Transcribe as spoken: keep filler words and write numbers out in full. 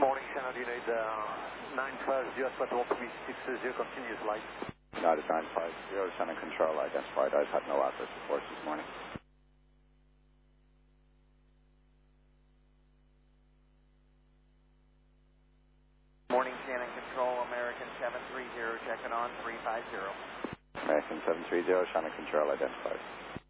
Morning, Shannon. You need uh, nine five zero, spot one three six zero, continuous light. United nine five zero, Shannon Control identified. I've had no adverse reports this morning. Morning, Shannon Control, American seven three zero, checking on three five zero. American seven three zero, Shannon Control identified.